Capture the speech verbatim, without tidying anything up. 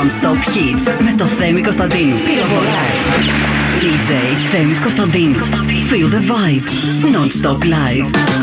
Non-stop hits με το Θέμη Κωνσταντίνου. Πυροβολάει. ντι τζέι Θέμης Κωνσταντίνου. Feel the vibe. Non-stop live.